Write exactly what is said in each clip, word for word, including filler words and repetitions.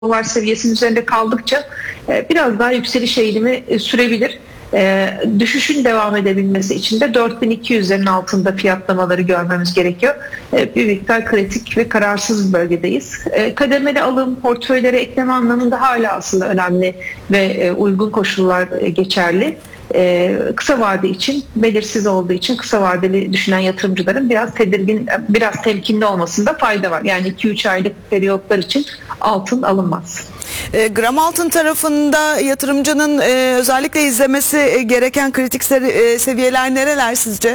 dolar seviyesinin üzerinde kaldıkça e, biraz daha yükseliş eğilimi e, sürebilir. E, düşüşün devam edebilmesi için de dört bin iki yüzlerin altında fiyatlamaları görmemiz gerekiyor. E, bir miktar kritik ve kararsız bir bölgedeyiz. E, kademeli alım, portföylere ekleme anlamında hala aslında önemli ve e, uygun koşullar e, geçerli. Ee, kısa vade için belirsiz olduğu için kısa vadeli düşünen yatırımcıların biraz tedirgin, biraz temkinli olmasında fayda var. Yani iki üç aylık periyotlar için altın alınmaz. E, gram altın tarafında yatırımcının e, özellikle izlemesi gereken kritik se- seviyeler nereler sizce?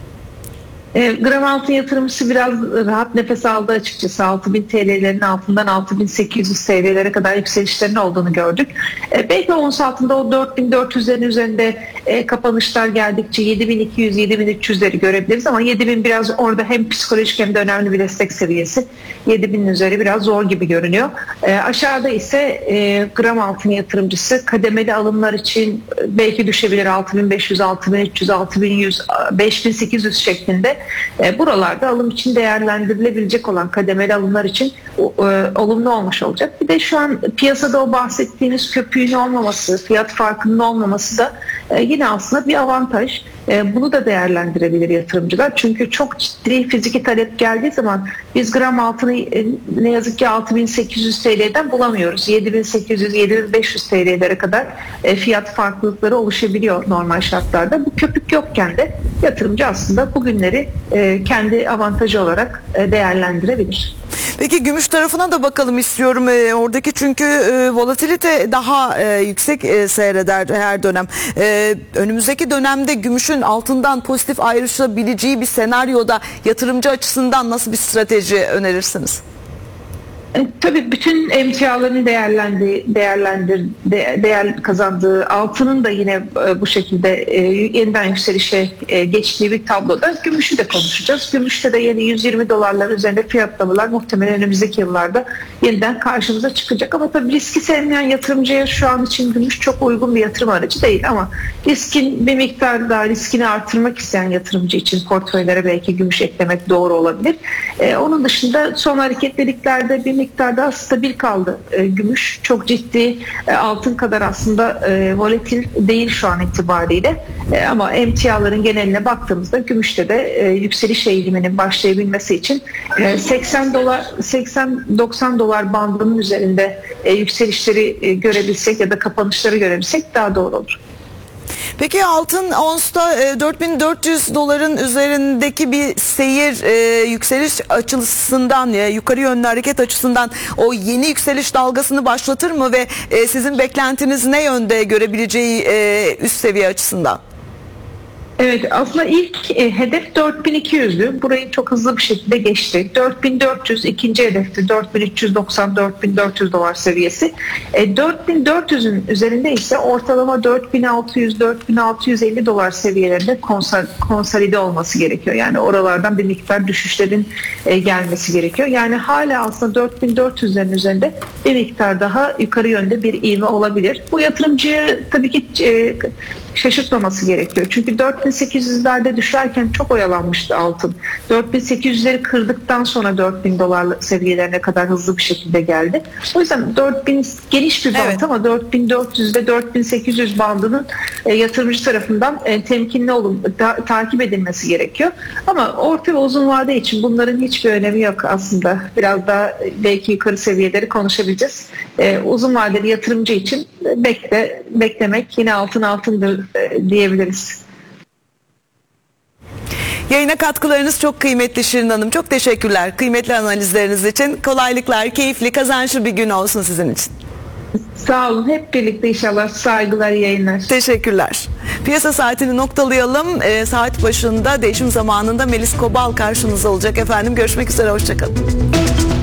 E, gram altın yatırımcısı biraz rahat nefes aldı açıkçası. altı bin T L'lerin altından altı bin sekiz yüz T L'lere kadar yükselişlerin olduğunu gördük. E, belki ons altında o dört bin dört yüzlerin üzerinde e, kapanışlar geldikçe yedi bin iki yüz yedi bin üç yüzleri görebiliriz ama yedi bin biraz orada hem psikolojik hem de önemli bir destek seviyesi. yedi binin üzeri biraz zor gibi görünüyor. E, aşağıda ise e, gram altın yatırımcısı kademeli alımlar için belki düşebilir altı bin beş yüz, altı bin üç yüz, altı bin yüz, beş bin sekiz yüz şeklinde. E, buralarda alım için değerlendirilebilecek olan kademeli alımlar için e, olumlu olmuş olacak. Bir de şu an piyasada o bahsettiğiniz köpüğün olmaması, fiyat farkının olmaması da e, yine aslında bir avantaj. E, bunu da değerlendirebilir yatırımcılar. Çünkü çok ciddi fiziki talep geldiği zaman biz gram altını e, ne yazık ki altı bin sekiz yüz T L'den bulamıyoruz. yedi bin sekiz yüz, yedi bin beş yüz T L'lere kadar e, fiyat farklılıkları oluşabiliyor normal şartlarda. Bu köpük yokken de yatırımcı aslında bugünleri e, kendi avantajı olarak e, değerlendirebilir. Peki gümüş tarafına da bakalım istiyorum. E, oradaki çünkü e, volatilite daha e, yüksek e, seyreder her dönem. E, önümüzdeki dönemde gümüşün altından pozitif ayrışabileceği bir senaryoda yatırımcı açısından nasıl bir strateji önerirsiniz? E, tabii bütün emtialarını değerlendi, değerlendir, de, değer kazandığı altının da yine e, bu şekilde e, yeniden yükselişe e, geçtiği bir tabloda gümüşü de konuşacağız. Gümüşte de yeni yüz yirmi dolarlar üzerinde fiyatlamalar muhtemelen önümüzdeki yıllarda yeniden karşımıza çıkacak. Ama tabii riski sevmeyen yatırımcıya şu an için gümüş çok uygun bir yatırım aracı değil ama riskin bir miktar daha riskini artırmak isteyen yatırımcı için portföylere belki gümüş eklemek doğru olabilir. E, onun dışında son hareketliliklerde bir miktar daha stabil kaldı e, gümüş. Çok ciddi e, altın kadar aslında e, volatil değil şu an itibariyle. E, ama emtiaların geneline baktığımızda gümüşte de e, yükseliş eğiliminin başlayabilmesi için e, seksen dolar seksen doksan dolar bandının üzerinde e, yükselişleri e, görebilsek ya da kapanışları görebilsek daha doğru olur. Peki altın onsta e, dört bin dört yüz doların üzerindeki bir seyir e, yükseliş açısından e, yukarı yönlü hareket açısından o yeni yükseliş dalgasını başlatır mı ve e, sizin beklentiniz ne yönde görebileceği e, üst seviye açısından? Evet, aslında ilk e, hedef dört bin iki yüzdü. Burayı çok hızlı bir şekilde geçti. dört bin dört yüz ikinci hedefti. dört bin üç yüz doksan, dört bin dört yüz dolar seviyesi. E, dört bin dört yüzün üzerinde ise ortalama dört bin altı yüz, dört bin altı yüz elli dolar seviyelerinde konsol, konsolide olması gerekiyor. Yani oralardan bir miktar düşüşlerin e, gelmesi gerekiyor. Yani hala aslında dört bin dört yüzlerin üzerinde bir miktar daha yukarı yönde bir ivme olabilir. Bu yatırımcıyı tabii ki e, şaşırtmaması gerekiyor. Çünkü dört bin sekiz yüzlerde düşerken çok oyalanmıştı altın. dört bin sekiz yüzleri kırdıktan sonra dört bin dolar seviyelerine kadar hızlı bir şekilde geldi. O yüzden dört bin geniş bir band, evet, ama dört bin dört yüz ile dört bin sekiz yüz bandının e, yatırımcı tarafından e, temkinli olun, ta, takip edilmesi gerekiyor. Ama orta ve uzun vade için bunların hiçbir önemi yok aslında. Biraz daha belki yukarı seviyeleri konuşabileceğiz. E, uzun vadeli yatırımcı için bekle, beklemek yine altın altındır e, diyebiliriz. Yayına katkılarınız çok kıymetli Şirin Hanım. Çok teşekkürler kıymetli analizleriniz için. Kolaylıklar, keyifli, kazançlı bir gün olsun sizin için. Sağ olun. Hep birlikte inşallah. Saygılar, yayınlar. Teşekkürler. Piyasa saatini noktalayalım. E, saat başında değişim zamanında Melis Kobal karşınızda olacak efendim. Görüşmek üzere. Hoşçakalın.